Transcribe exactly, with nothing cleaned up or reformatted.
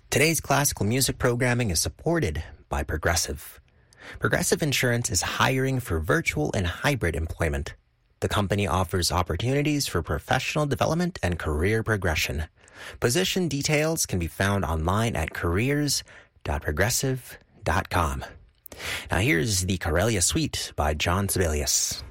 Today's classical music programming is supported by Progressive. Progressive Insurance is hiring for virtual and hybrid employment. The company offers opportunities for professional development and career progression. Position details can be found online at careers dot progressive dot com. Now here's the Karelia Suite by John Sibelius.